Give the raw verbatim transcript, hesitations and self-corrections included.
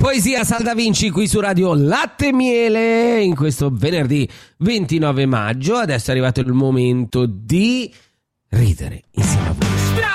poesia Sal Da Vinci qui su Radio Latte e Miele in questo venerdì ventinove maggio. Adesso è arrivato il momento di ridere insieme a voi.